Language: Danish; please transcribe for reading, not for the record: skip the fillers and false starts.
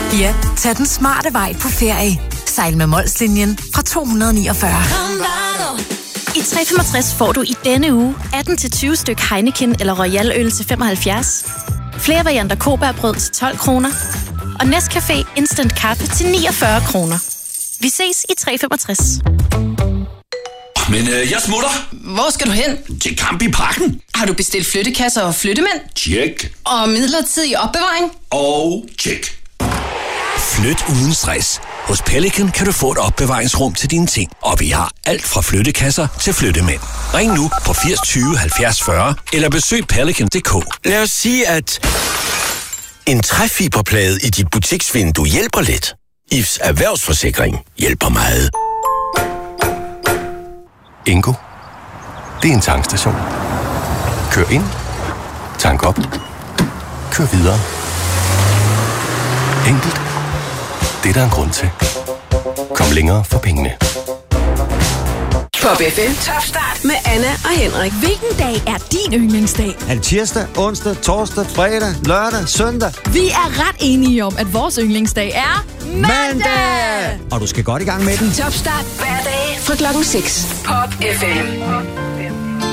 Ja, tag den smarte vej på ferie. Sejl med Molslinjen fra 249. I 365 får du i denne uge 18-20 styk Heineken eller Royal øl til 75. Flere varianter Kobærbrød til 12 kroner. Og Nescafé Instant Kaffe til 49 kroner. Vi ses i 365. Men jeg smutter. Hvor skal du hen? Til Camp i Parken. Har du bestilt flyttekasser og flyttemænd? Tjek. Og midlertidig opbevaring? Og tjek. Flyt uden stress. Hos Pelican kan du få et opbevaringsrum til dine ting. Og vi har alt fra flyttekasser til flyttemænd. Ring nu på 80 20 70 40 eller besøg pelican.dk. Lad os sige, at en træfiberplade i dit butiksvindue hjælper lidt. IFS Erhvervsforsikring hjælper meget. Ingo. Det er en tankstation. Kør ind. Tank op. Kør videre. Enkelt. Det er der en grund til. Kom længere for pengene. Pop FM. Top start med Anna og Henrik. Hvilken dag er din yndlingsdag? Er det tirsdag, onsdag, torsdag, fredag, lørdag, søndag? Vi er ret enige om, at vores yndlingsdag er mandag! Og du skal godt i gang med den. Top start hver dag fra klokken 6. Pop FM.